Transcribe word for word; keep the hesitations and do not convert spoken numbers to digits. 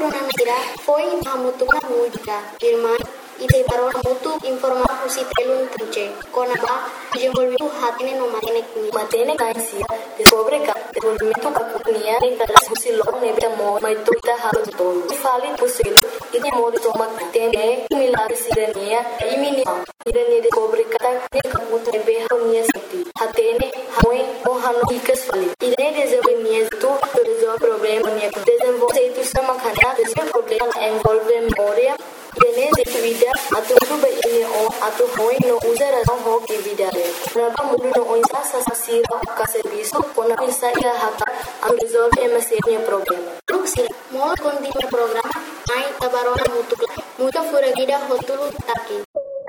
na mentira foi hamutu na música irmã e te parou muito informação se telun trinche conaba desenvolvimento hatene no matene ni matene kaisia descobre que desenvolvimento kakunia nem cada susilo nem bita mo mas tudo halo todo fali possível e tem modo toma tene milagre sirenia e minimum irene descobre que nem kakuto be haunia senti hatene haui mohano ikas fali irene desenvolvimento tu resolve problema nia desenvolve itu sama kana desenvolve problema envolve memória Irene de vida atau suba ini o atau hoi no usa razão ho que vida é. Napa mudu no oinsa sasira ka serviço kona bisa ia hata am resolve emasenya problema. Luxi, mo continua programa ai tabarona mutu mutu fura gida hotulu taki